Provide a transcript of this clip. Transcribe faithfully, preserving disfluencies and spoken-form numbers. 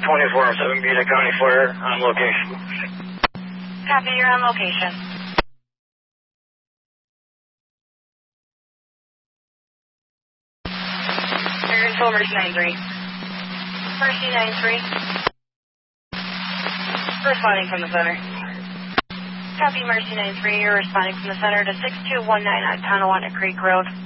twenty-four oh seven Buda County Fire on location. Copy, you're on location. Air control, Mercy nine three. Mercy nine three. Responding from the center. Copy, Mercy nine three. You're responding from the center to six two one nine on Tonawanda Creek Road.